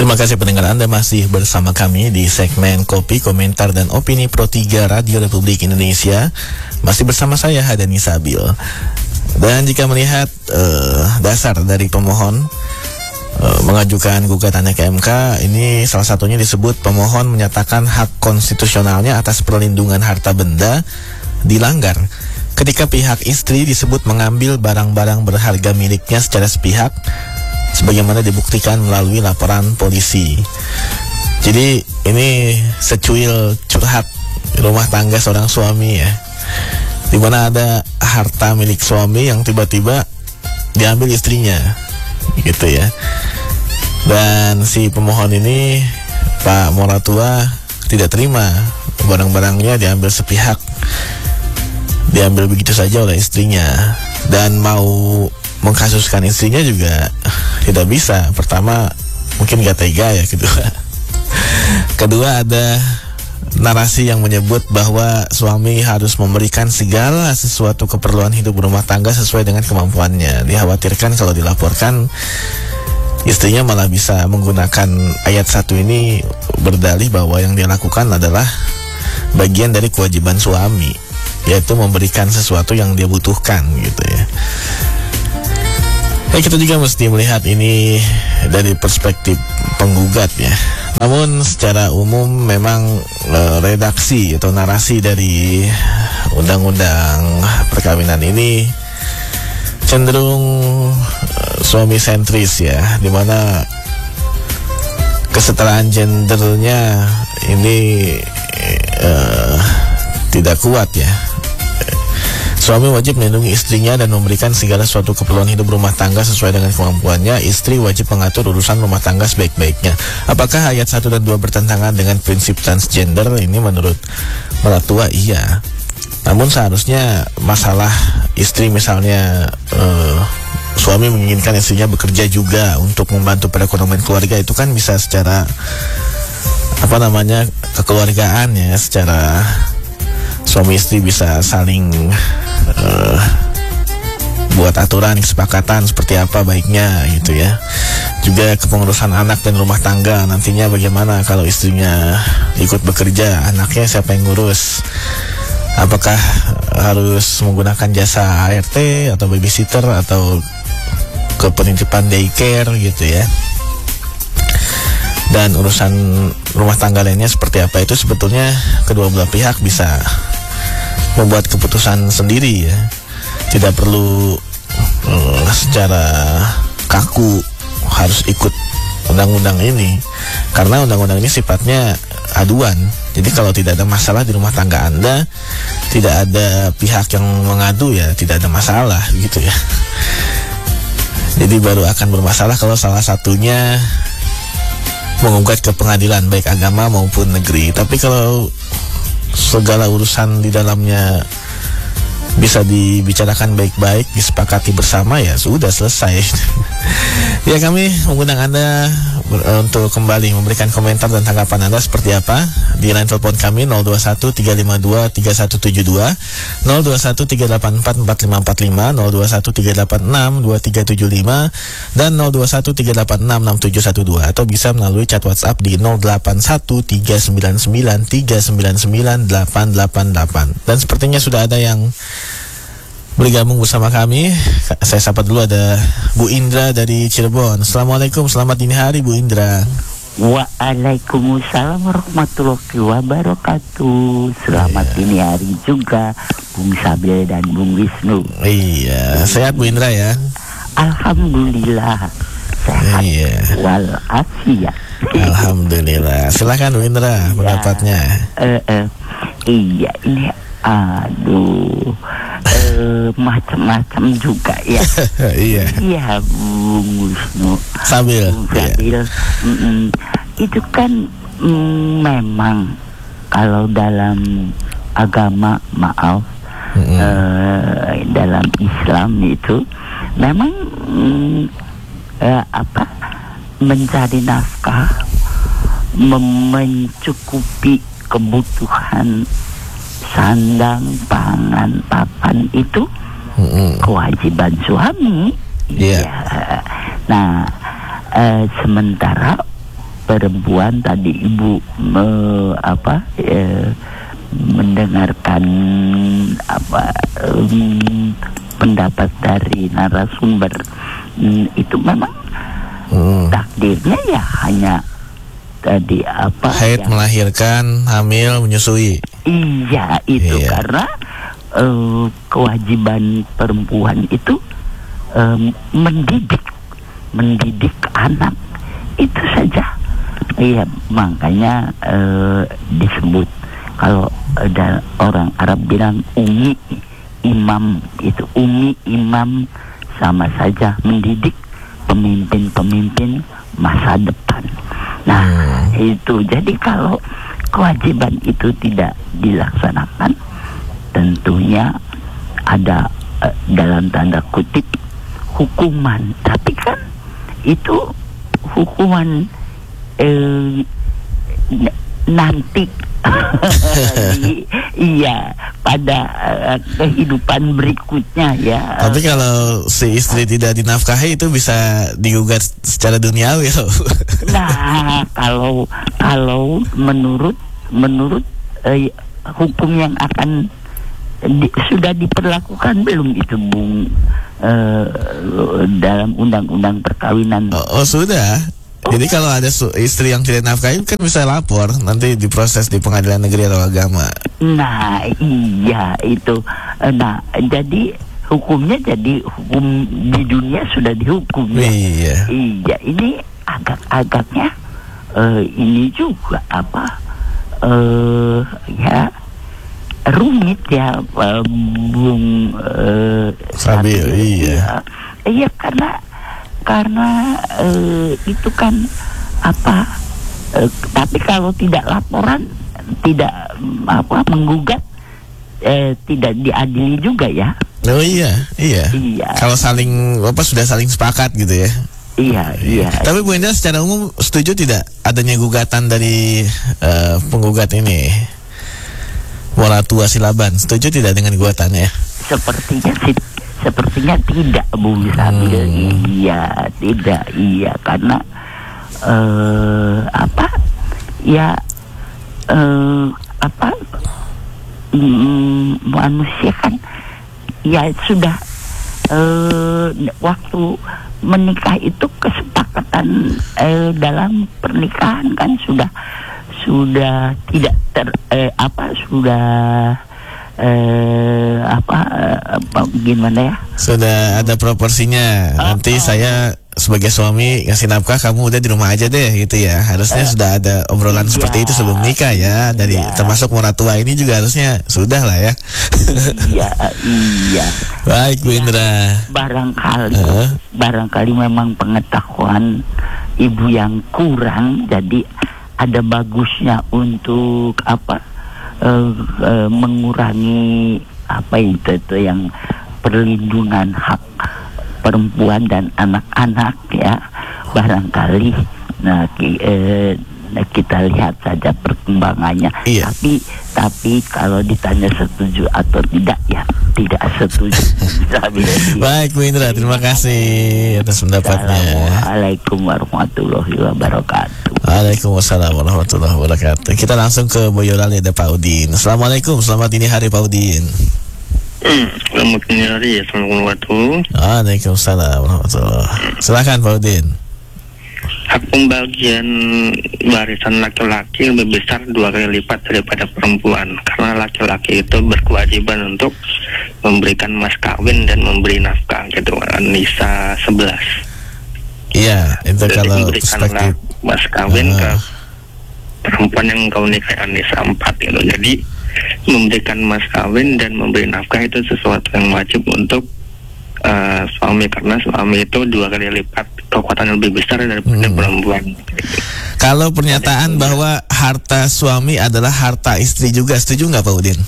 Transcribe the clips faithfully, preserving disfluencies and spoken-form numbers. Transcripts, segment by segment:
Terima kasih pendengar Anda masih bersama kami di segmen Kopi, Komentar, dan Opini Pro tiga Radio Republik Indonesia. Masih bersama saya Hadani Sabil. Dan jika melihat uh, dasar dari pemohon uh, mengajukan gugatannya ke M K, ini salah satunya disebut pemohon menyatakan hak konstitusionalnya atas perlindungan harta benda dilanggar ketika pihak istri disebut mengambil barang-barang berharga miliknya secara sepihak, sebagaimana dibuktikan melalui laporan polisi. Jadi ini secuil curhat rumah tangga seorang suami ya, dimana ada harta milik suami yang tiba-tiba diambil istrinya, gitu ya. Dan si pemohon ini, Pak Moratua, tidak terima barang-barangnya diambil sepihak, diambil begitu saja oleh istrinya, dan mau mengkasuskan istrinya juga tidak bisa. Pertama, mungkin gak tega ya. Kedua, kedua ada narasi yang menyebut bahwa suami harus memberikan segala sesuatu keperluan hidup rumah tangga sesuai dengan kemampuannya. Dikhawatirkan kalau dilaporkan, istrinya malah bisa menggunakan ayat satu ini berdalih bahwa yang dia lakukan adalah bagian dari kewajiban suami, yaitu memberikan sesuatu yang dia butuhkan, gitu ya. Ya, kita juga mesti melihat ini dari perspektif penggugat ya. Namun secara umum memang e, redaksi atau narasi dari undang-undang perkawinan ini cenderung e, suami sentris ya, dimana kesetaraan gendernya ini e, tidak kuat ya. Suami wajib melindungi istrinya dan memberikan segala suatu keperluan hidup rumah tangga sesuai dengan kemampuannya. Istri wajib mengatur urusan rumah tangga sebaik-baiknya. Apakah ayat satu dan dua bertentangan dengan prinsip transgender? Ini menurut Moratua iya. Namun seharusnya masalah istri misalnya uh, suami menginginkan istrinya bekerja juga untuk membantu perekonomian keluarga, itu kan bisa secara apa namanya kekeluargaan ya, secara suami istri bisa saling uh, buat aturan, kesepakatan seperti apa baiknya gitu ya. Juga kepengurusan anak dan rumah tangga, nantinya bagaimana kalau istrinya ikut bekerja, anaknya siapa yang ngurus? Apakah harus menggunakan jasa A R T atau babysitter atau ke penitipan daycare gitu ya. Dan urusan rumah tangga lainnya seperti apa, itu sebetulnya kedua belah pihak bisa membuat keputusan sendiri ya. Tidak perlu uh, secara kaku harus ikut undang-undang ini, karena undang-undang ini sifatnya aduan. Jadi kalau tidak ada masalah di rumah tangga Anda, tidak ada pihak yang mengadu, ya tidak ada masalah gitu ya. Jadi baru akan bermasalah kalau salah satunya menggugat ke pengadilan, baik agama maupun negeri. Tapi kalau segala urusan di dalamnya bisa dibicarakan baik-baik, disepakati bersama, ya sudah selesai. Ya, kami mengundang Anda untuk kembali memberikan komentar dan tanggapan Anda seperti apa di line telepon kami nol dua satu tiga lima dua tiga satu tujuh dua, nol dua satu tiga delapan empat empat lima empat lima, nol dua satu tiga delapan enam dua tiga tujuh lima, dan nol dua satu tiga delapan enam enam tujuh satu dua, atau bisa melalui chat WhatsApp di nol delapan satu tiga sembilan sembilan tiga sembilan sembilan delapan delapan delapan. Dan sepertinya sudah ada yang bergabung bersama kami. Saya sapa dulu, ada Bu Indra dari Cirebon. Assalamualaikum, selamat dini hari Bu Indra. Waalaikumsalam warahmatullahi wabarakatuh. Selamat yeah. dini hari juga Bung Sabil dan Bung Wisnu. Iya, sehat Bu Indra ya? Alhamdulillah sehat yeah. walafiat. Alhamdulillah. Silakan Bu Indra, pendapatnya. Uh, uh, iya ini aduh uh, macam-macam juga ya. Iya. Iya Bung Wisnu. Sabil. Bung Sabil. Iya. Mm-mm. Itu kan mm, memang kalau dalam agama, maaf, mm-hmm. uh, dalam Islam itu memang mm, uh, apa mencari nafkah, mem- mencukupi kebutuhan sandang, pangan, papan itu mm-hmm. kewajiban suami. Yeah. Ya. Nah, e, sementara perempuan tadi ibu me, apa eh, mendengarkan apa um, pendapat dari narasumber, um, itu memang hmm. takdirnya ya hanya tadi apa haid, yang, melahirkan, hamil, menyusui. Iya itu iya. Karena uh, kewajiban perempuan itu um, mendidik mendidik anak itu saja. Iya, makanya uh, disebut kalau ada orang Arab bilang umi imam, itu umi imam sama saja mendidik pemimpin-pemimpin masa depan. Nah hmm. itu jadi kalau kewajiban itu tidak dilaksanakan, tentunya ada uh, dalam tanda kutip hukuman. Tapi kan itu hukuman eh, nanti di, iya pada uh, kehidupan berikutnya ya. Tapi kalau si istri tidak dinafkahi itu bisa digugat secara duniawi loh. Nah kalau kalau menurut menurut uh, hukum yang akan di, sudah diperlakukan belum itu Bung uh, dalam undang-undang perkawinan? Oh, oh sudah. Jadi kalau ada istri yang tidak nafkahi kan bisa lapor, nanti diproses di pengadilan negeri atau agama. Nah iya itu. Nah jadi hukumnya jadi hukum di dunia sudah dihukum ya. Iya. Iya ini agak-agaknya uh, ini juga apa uh, ya rumit ya uh, Bung uh, Sabil. Iya. Iya karena karena uh, itu kan apa uh, tapi kalau tidak laporan, tidak um, apa menggugat, uh, tidak diadili juga ya. Oh iya, iya. Iya. Kalau saling apa sudah saling sepakat gitu ya. Iya, iya. Tapi Bu Indra secara umum setuju tidak adanya gugatan dari uh, penggugat ini? Moratua Silaban, setuju tidak dengan gugatannya? Sepertinya sih Sepertinya tidak, Bung Sabil. Hmm. Iya, tidak, iya karena uh, apa? Ya uh, apa? Mm, manusia kan ya sudah uh, waktu menikah itu kesepakatan uh, dalam pernikahan kan sudah sudah tidak ter uh, apa sudah Eh, apa, eh, apa gimana ya? Sudah ada proporsinya. Uh, Nanti uh, saya sebagai suami ngasih nafkah, kamu udah di rumah aja deh gitu ya. Harusnya uh, sudah ada obrolan iya, seperti itu sebelum nikah ya. Dari iya. Termasuk moratua ini juga harusnya sudah lah ya. Iya, iya. Baik Bu Indra. Barangkali, uh. barangkali memang pengetahuan ibu yang kurang, jadi ada bagusnya untuk apa? Uh, uh, mengurangi apa itu itu yang perlindungan hak perempuan dan anak-anak ya, barangkali nah ki, uh, kita lihat saja perkembangannya. Iya. Tapi tapi kalau ditanya setuju atau tidak ya tidak setuju. Baik Bu Indra, terima kasih atas pendapatnya. Assalamualaikum warahmatullahi wabarakatuh. Waalaikumsalam warahmatullahi wabarakatuh. Kita langsung ke Boyolali, ada Pak Udin. Assalamualaikum, selamat dini hari Pak Udin. Hmm, selamat dini hari, assalamualaikum warahmatullahi wabarakatuh. Waalaikumsalam warahmatullahi wabarakatuh. Silakan Pak Udin. Hak pembagian warisan laki-laki lebih besar dua kali lipat daripada perempuan, karena laki-laki itu berkewajiban untuk memberikan mas kawin dan memberi nafkah gitu. An-Nisa sebelas. Iya, itu jadi kalau berikanlah mas kawin uh. ke perempuan yang kau nikahi, An-Nisa empat gitu. Jadi memberikan mas kawin dan memberi nafkah itu sesuatu yang wajib untuk Uh, suami, karena suami itu dua kali lipat kekuatan lebih besar daripada hmm. perempuan. Kalau pernyataan bahwa harta suami adalah harta istri juga, setuju nggak Pak Udin?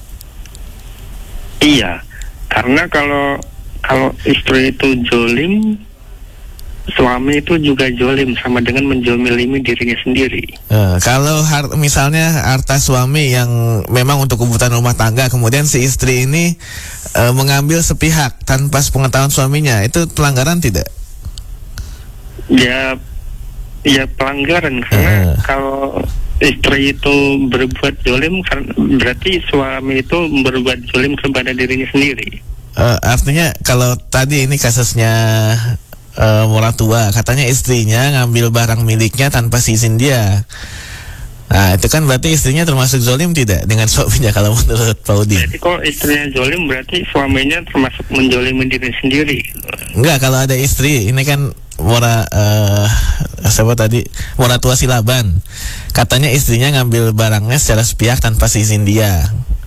Iya, karena kalau kalau istri itu jolim, suami itu juga jolim, sama dengan menjolimi dirinya sendiri. Uh, kalau har- misalnya harta suami yang memang untuk kebutuhan rumah tangga, kemudian si istri ini uh, mengambil sepihak tanpa sepengetahuan suaminya, itu pelanggaran tidak? Ya, ya pelanggaran karena uh. kalau istri itu berbuat zalim berarti suami itu berbuat zalim kepada dirinya sendiri. Uh, artinya kalau tadi ini kasusnya uh, Moratua, katanya istrinya ngambil barang miliknya tanpa izin dia. Nah itu kan berarti istrinya termasuk zalim tidak dengan suaminya kalau menurut Pak Udin? Jadi kalau istrinya zalim berarti suaminya termasuk menzalimi diri sendiri. Enggak, kalau ada istri ini kan Mora uh, siapa tadi Moratua Silaban, katanya istrinya ngambil barangnya secara sepihak tanpa izin dia.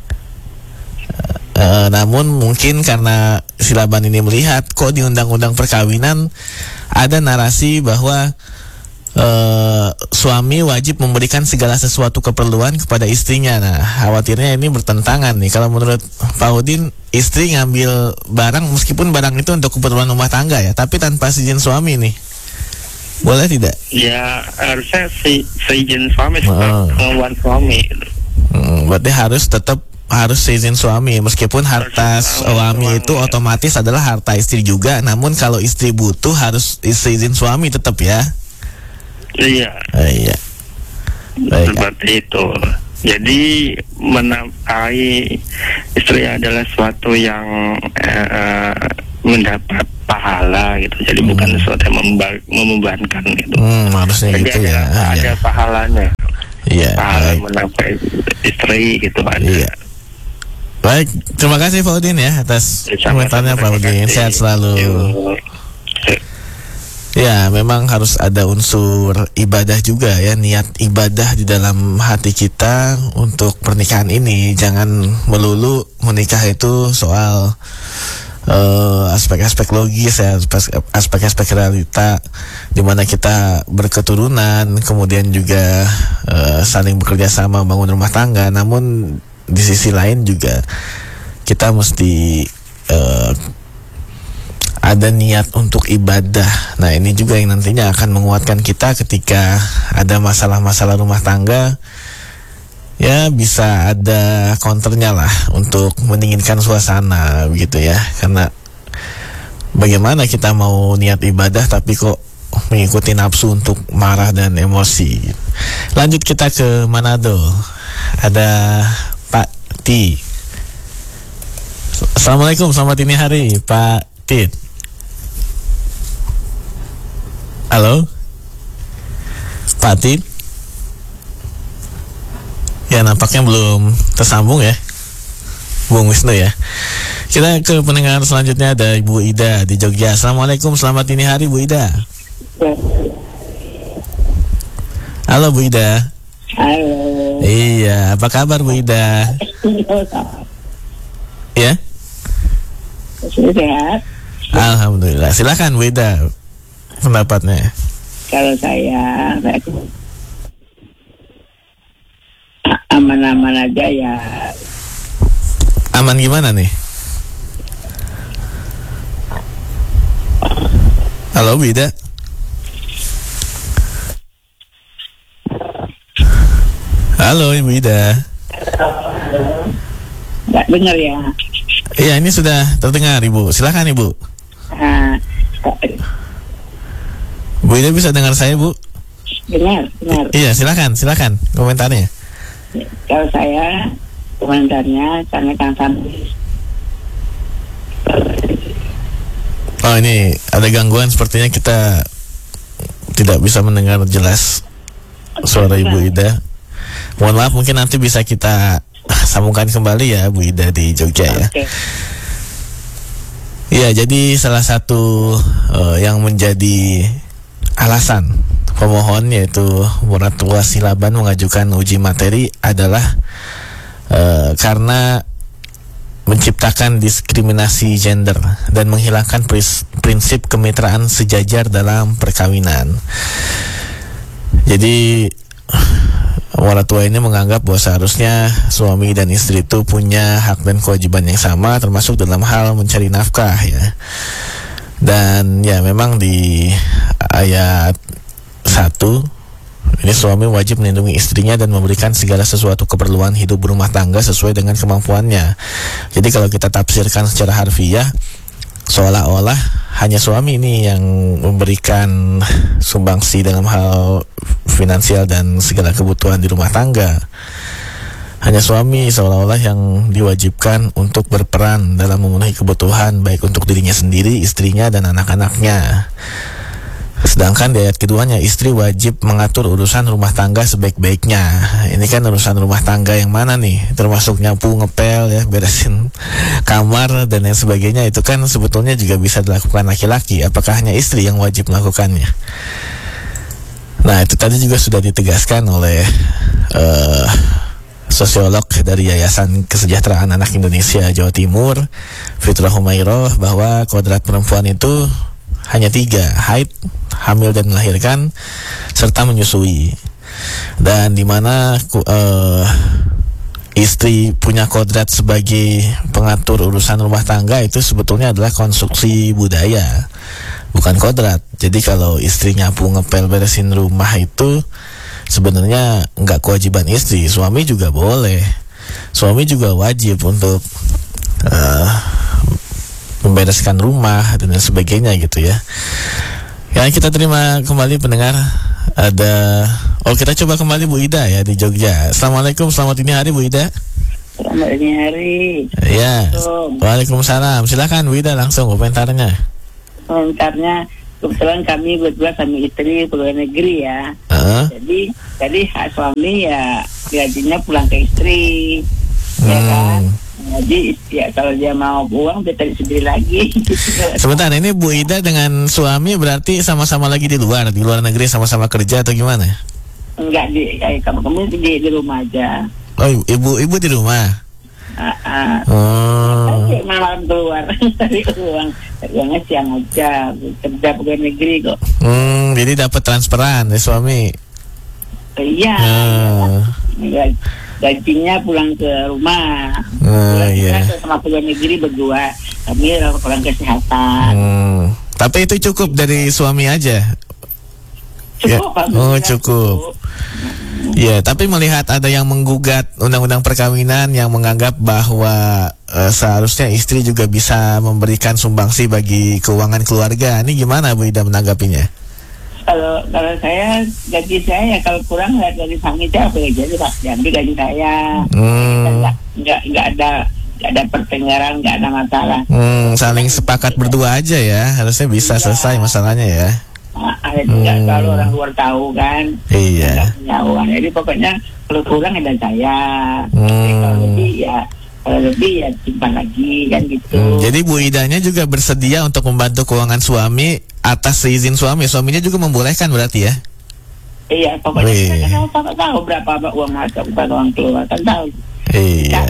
Uh, namun mungkin karena Silaban ini melihat kok di undang-undang perkawinan ada narasi bahwa uh, suami wajib memberikan segala sesuatu keperluan kepada istrinya. Nah khawatirnya ini bertentangan nih. Kalau menurut Pak Udin, istri ngambil barang meskipun barang itu untuk keperluan rumah tangga ya, tapi tanpa izin suami nih, boleh tidak? Ya harusnya si seizin suami, oh. Kemauan suami. Hmm, berarti harus tetap harus seizin suami, meskipun harta suami itu otomatis adalah harta istri juga. Namun kalau istri butuh harus seizin suami tetap ya. Iya. Oh, iya. Baik. Seperti itu. Jadi menafkahi istri adalah suatu yang uh, mendapat pahala gitu. Jadi hmm. bukan sesuatu yang memba- membebankan gitu. Hmm, harusnya jadi gitu ada, ya. Ada ya. pahalanya. Iya. Pahala menafkahi istri gitu ada. Iya. Baik, terima kasih Pak Udin ya atas komentarnya Pak Udin. Sehat selalu. Ya, memang harus ada unsur ibadah juga ya, niat ibadah di dalam hati kita untuk pernikahan ini. Jangan melulu menikah itu soal uh, aspek-aspek logis ya, aspek-aspek realita di mana kita berketurunan, kemudian juga uh, saling bekerja sama bangun rumah tangga. Namun di sisi lain juga kita mesti uh, ada niat untuk ibadah. Nah ini juga yang nantinya akan menguatkan kita ketika ada masalah-masalah rumah tangga. Ya bisa ada counternya lah untuk mendinginkan suasana begitu ya. Karena bagaimana kita mau niat ibadah tapi kok mengikuti nafsu untuk marah dan emosi. Lanjut kita ke Manado. Ada Pak T. Assalamualaikum, selamat dini hari Pak Tit. Halo Pak Tit. Ya nampaknya belum tersambung ya Bung Wisnu ya. Kita ke pendengar selanjutnya, ada Ibu Ida di Jogja. Assalamualaikum, selamat dini hari Bu Ida. Halo Bu Ida. Halo. Iya, apa kabar Bu Ida? Ya? Sehat. Alhamdulillah. Silakan Bu Ida pendapatnya. Kalau saya, saya aman-aman aja ya. Aman gimana nih? Halo Bu Ida. Halo Ibu Ida. Nggak dengar ya? Iya, ini sudah terdengar Ibu. Silakan Ibu. Nah, Bu Ida bisa dengar saya Bu? dengar, dengar. Iya, silakan, silakan komentarnya. Kalau saya komentarnya karena Kang Sambi. Oh ini ada gangguan, sepertinya kita tidak bisa mendengar jelas suara Ibu Ida. Mohon maaf, mungkin nanti bisa kita sambungkan kembali ya Bu Ida di Jogja ya. Okay. Iya, jadi salah satu uh, yang menjadi alasan pemohon yaitu Moratua Silaban mengajukan uji materi adalah uh, karena menciptakan diskriminasi gender dan menghilangkan pris, prinsip kemitraan sejajar dalam perkawinan. Jadi Moratua ini menganggap bahwa seharusnya suami dan istri itu punya hak dan kewajiban yang sama, termasuk dalam hal mencari nafkah ya. Dan ya memang di ayat satu ini suami wajib melindungi istrinya dan memberikan segala sesuatu keperluan hidup berumah tangga sesuai dengan kemampuannya. Jadi kalau kita tafsirkan secara harfiah, seolah-olah hanya suami ini yang memberikan sumbangsi dalam hal finansial dan segala kebutuhan di rumah tangga. Hanya suami seolah-olah yang diwajibkan untuk berperan dalam memenuhi kebutuhan baik untuk dirinya sendiri, istrinya, dan anak-anaknya. Sedangkan di ayat keduanya, istri wajib mengatur urusan rumah tangga sebaik-baiknya. Ini kan urusan rumah tangga yang mana nih? Termasuk nyapu, ngepel, ya, beresin kamar dan lain sebagainya. Itu kan sebetulnya juga bisa dilakukan laki-laki. Apakah hanya istri yang wajib melakukannya? Nah, itu tadi juga sudah ditegaskan oleh uh, sosiolog dari Yayasan Kesejahteraan Anak Indonesia Jawa Timur, Fitrah Humairoh, bahwa kodrat perempuan itu hanya tiga: haid, hamil dan melahirkan, serta menyusui. Dan di mana uh, istri punya kodrat sebagai pengatur urusan rumah tangga itu sebetulnya adalah konstruksi budaya, bukan kodrat. Jadi kalau istri nyapu, ngepel, beresin rumah itu sebenarnya nggak kewajiban istri. Suami juga boleh, suami juga wajib untuk uh, membereskan rumah dan sebagainya gitu ya. Ya, kita terima kembali pendengar. Ada, oh kita coba kembali Bu Ida ya di Jogja. Assalamualaikum, selamat dini hari Bu Ida. Selamat dini hari. Ya, waalaikumsalam. Silakan Bu Ida langsung komentarnya. Komentarnya, kebetulan kami berdua suami istri pegawai negeri ya. Uh-huh. Jadi, jadi hak suami ya gajinya pulang ke istri, hmm. ya kan. Jadi ya kalau dia mau uang dia cari sendiri lagi. Sebentar, ini Bu Ida dengan suami berarti sama-sama lagi di luar, di luar negeri, sama-sama kerja atau gimana? Enggak, di kayak kamu kamu di, di rumah aja. Oh, ibu ibu di rumah. Ah, uh, uh. Oh. Malam keluar cari uang, uangnya siang aja, kerja pegawai negeri kok. Hmm, jadi dapat transferan dari suami. Iya. Uh. Ya. Gajinya pulang ke rumah, uh, pulang yeah. sama pegawai negeri berdua, kami pulang kesehatan. Hmm. Tapi itu cukup dari suami aja? Cukup. Ya. Oh, cukup. Ya, tapi melihat ada yang menggugat undang-undang perkawinan yang menganggap bahwa uh, seharusnya istri juga bisa memberikan sumbangsi bagi keuangan keluarga. Ini gimana Bu Ida menanggapinya? Kalau kalau saya gaji saya kalau kurang nggak dari suami saya apa ya, jadi Pak diambil gaji saya. Hmm. Nggak nggak nggak ada nggak ada pertengkaran, nggak ada masalah. Hmm, saling sepakat berdua aja ya, harusnya bisa ya. Selesai masalahnya ya. Nah, ada juga hmm. kalau orang luar tahu kan. Iya. Punya uang, jadi pokoknya kalau kurang ada saya. Hmm. Jadi kalau lebih ya kalau lebih ya simpan lagi kan gitu. Hmm, jadi Bu Idanya juga bersedia untuk membantu keuangan suami atas izin suami. Suaminya juga membolehkan berarti ya? Iya, pokoknya kita kan tahu, tahu berapa uang masuk, berapa uang keluar, kan tahu. Iya.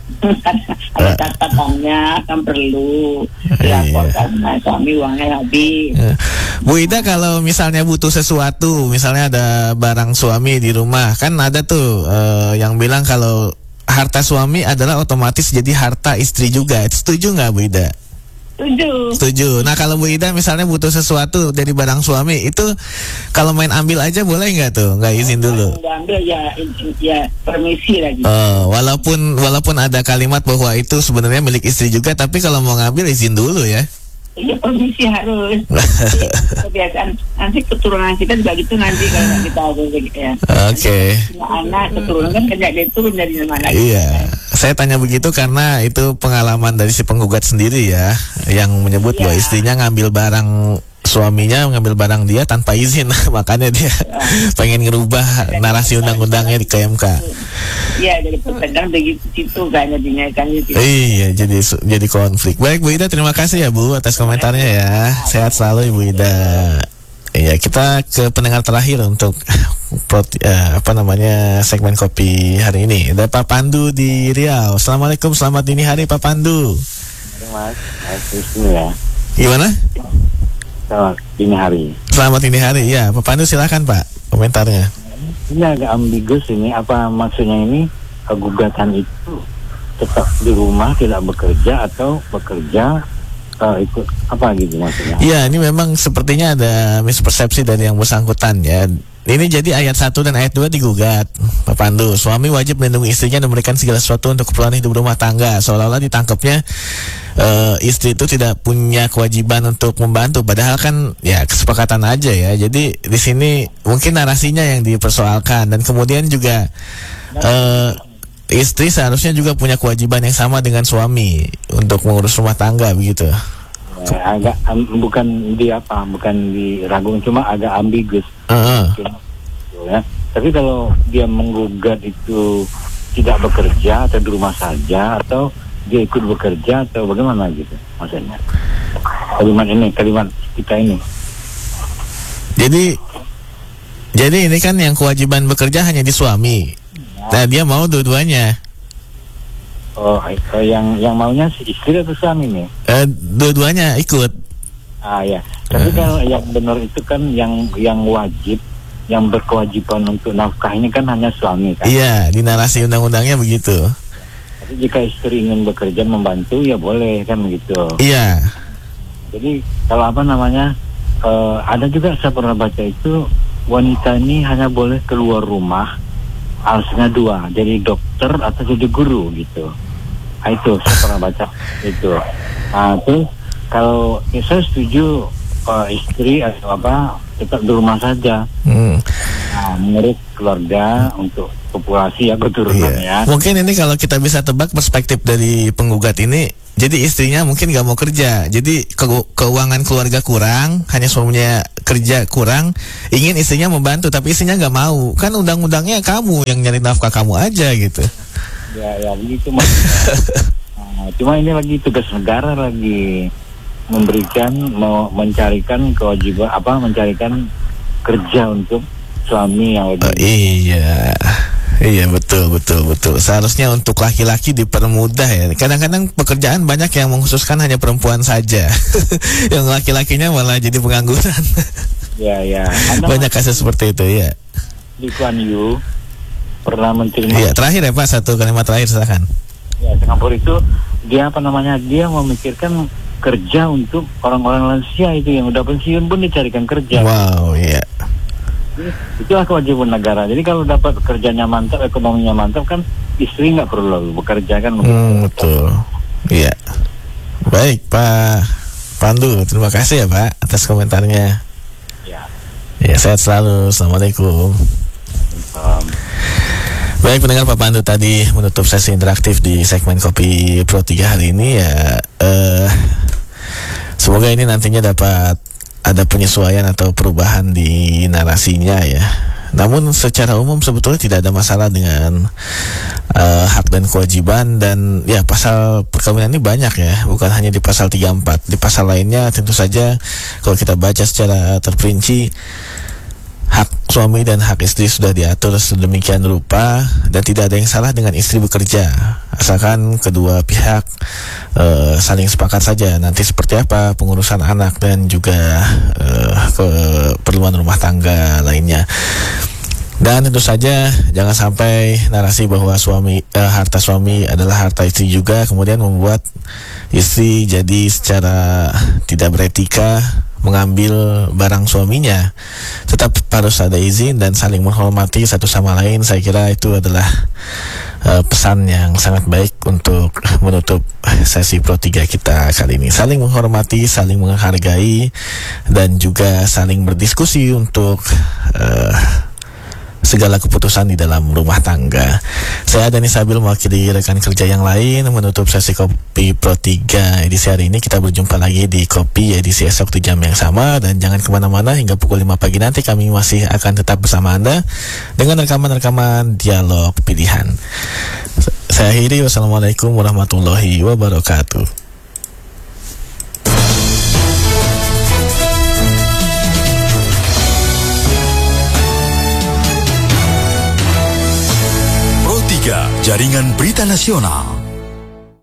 Ada catatannya, kan perlu dilaporkan. Nah, suami uangnya habis. Bu Ida, kalau misalnya butuh sesuatu, misalnya ada barang suami di rumah, kan ada tuh uh, yang bilang kalau harta suami adalah otomatis jadi harta istri juga. Setuju nggak Bu Ida? Setuju. Setuju. Nah, kalau Bu Ida misalnya butuh sesuatu dari barang suami, itu kalau main ambil aja boleh nggak tuh? Nggak izin dulu? Nggak ambil ya, ya permisi lagi. Oh, walaupun walaupun ada kalimat bahwa itu sebenarnya milik istri juga, tapi kalau mau ngambil izin dulu ya? Iya, permisi harus. Kebiasaan nanti keturunan kita juga gitu nanti kalau kita gitu ya. Oke. Okay. Anak keturunan kan kerja dia turun dari mana? Iya. Saya tanya begitu karena itu pengalaman dari si penggugat sendiri ya, yang menyebut iya. bahwa istrinya ngambil barang suaminya, ngambil barang dia tanpa izin, makanya dia ya. pengen ngerubah narasi undang-undangnya di K M K. Iya, jadi pertengkaran begitu situ kan jadinya kan gitu. Iya, jadi jadi konflik. Baik Bu Ida, terima kasih ya Bu atas komentarnya ya. Sehat selalu Ibu Ida. Iya, kita ke pendengar terakhir untuk proti, uh, apa namanya segmen kopi hari ini. Ada Pak Pandu di Riau. Assalamualaikum, selamat dini hari Pak Pandu. Mas, ya. Gimana? Selamat dini hari. Selamat dini hari, ya Pak Pandu silakan Pak komentarnya. Ini agak ambigus ini, apa maksudnya ini? Gugatan itu tetap di rumah tidak bekerja atau bekerja uh, ikut apa gitu maksudnya? Ya, ini memang sepertinya ada mispersepsi dari yang bersangkutan ya. Ini jadi ayat satu dan ayat dua digugat, Pak Pandu. Suami wajib melindungi istrinya dan memberikan segala sesuatu untuk keperluan hidup rumah tangga. Seolah-olah ditangkapnya uh, istri itu tidak punya kewajiban untuk membantu. Padahal kan ya kesepakatan aja ya. Jadi di sini mungkin narasinya yang dipersoalkan. Dan kemudian juga uh, istri seharusnya juga punya kewajiban yang sama dengan suami untuk mengurus rumah tangga begitu. Ya, agak um, bukan di apa, bukan diragukan, cuma agak ambigus. Uh-huh. Ya. Tapi kalau dia menggugat itu tidak bekerja atau di rumah saja atau dia ikut bekerja atau bagaimana gitu maksudnya. Kalimat ini, kalimat kita ini. Jadi jadi ini kan yang kewajiban bekerja hanya di suami. Nah, dia mau dua-duanya. Oh, yang yang maunya si istri atau suami nih? Uh, dua-duanya ikut. Ah ya. Tapi uh. kalau yang benar itu kan yang yang wajib, yang berkewajiban untuk nafkah ini kan hanya suami kan? Iya, di narasi undang-undangnya begitu. Tapi jika istri ingin bekerja membantu ya boleh kan begitu. Iya. Jadi kalau apa namanya, uh, ada juga saya pernah baca itu wanita ini hanya boleh keluar rumah alasannya dua, jadi dokter atau jadi guru gitu. Nah, itu saya pernah baca itu. Nah, terus kalau ya, saya setuju uh, istri atau apa tetap di rumah saja. Hmm. Nah, menurut keluarga untuk populasi ya keturunan iya. ya. Mungkin ini kalau kita bisa tebak perspektif dari penggugat ini, jadi istrinya mungkin nggak mau kerja, jadi ke- keuangan keluarga kurang, hanya suaminya kerja kurang, ingin istrinya membantu, tapi istrinya nggak mau. Kan undang-undangnya kamu yang nyari nafkah kamu aja gitu. Ya, ya begitu mas. Nah, cuma ini lagi tugas negara lagi memberikan, mau mencarikan kewajiban apa, mencarikan kerja untuk suami yang lebih. Oh, iya. Iya betul betul betul. Seharusnya untuk laki-laki dipermudah ya. Kadang-kadang pekerjaan banyak yang mengkhususkan hanya perempuan saja. Yang laki-lakinya malah jadi pengangguran. Ya ya. Banyak kasus seperti itu ya. Lee Kuan Yew pernah menteri. Iya terakhir ya Pak, satu kalimat terakhir silakan. Ya Singapura itu dia apa namanya, dia memikirkan kerja untuk orang-orang lansia itu yang udah pensiun pun dicarikan kerja. Wow iya. Itulah kewajiban negara. Jadi kalau dapat kerjanya mantap, ekonominya mantap kan istri nggak perlu lagi bekerja kan. Hmm, betul. Iya. Baik Pak Pandu, terima kasih ya Pak atas komentarnya. Ya. Ya sehat selalu. Assalamualaikum. Um. Baik pendengar, Pak Pandu tadi menutup sesi interaktif di segmen Kopi Pro tiga hari ini ya. Uh, semoga ini nantinya dapat ada penyesuaian atau perubahan di narasinya ya. Namun secara umum sebetulnya tidak ada masalah dengan uh, hak dan kewajiban, dan ya pasal perkawinan ini banyak ya, bukan hanya di pasal tiga puluh empat. Di pasal lainnya tentu saja kalau kita baca secara terperinci, hak suami dan hak istri sudah diatur sedemikian rupa, dan tidak ada yang salah dengan istri bekerja asalkan kedua pihak uh, saling sepakat saja nanti seperti apa pengurusan anak dan juga uh, keperluan rumah tangga lainnya. Dan tentu saja jangan sampai narasi bahwa suami uh, harta suami adalah harta istri juga kemudian membuat istri jadi secara tidak beretika mengambil barang suaminya. Tetap harus ada izin dan saling menghormati satu sama lain. Saya kira itu adalah uh, pesan yang sangat baik untuk menutup sesi Pro tiga kita kali ini. Saling menghormati, saling menghargai, dan juga saling berdiskusi untuk uh, segala keputusan di dalam rumah tangga. Saya Dani Sabil mewakili rekan kerja yang lain menutup sesi Kopi Pro tiga edisi hari ini. Kita berjumpa lagi di Kopi edisi esok di jam yang sama, dan jangan kemana-mana hingga pukul lima pagi nanti kami masih akan tetap bersama Anda dengan rekaman-rekaman dialog pilihan. Saya akhiri, wassalamualaikum warahmatullahi wabarakatuh. Jaringan Berita Nasional.